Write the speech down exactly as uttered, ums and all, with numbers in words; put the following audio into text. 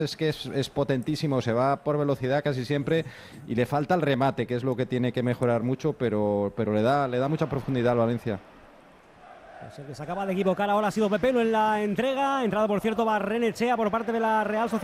es que es, es potentísimo, se va por velocidad casi siempre y le falta el remate, que es lo que tiene que mejorar mucho, pero, pero le da, le da mucha profundidad al Valencia. Pues el que se acaba de equivocar ahora ha sido Pepelo en la entrega. Entrada, por cierto, Barrenechea por parte de la Real Sociedad.